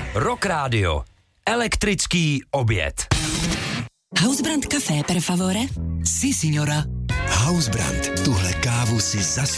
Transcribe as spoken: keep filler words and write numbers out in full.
Rock Radio. Elektrický oběd. Housebrand Café, per favore? Si, signora. Housebrand, tuhle kávu si zaslouží.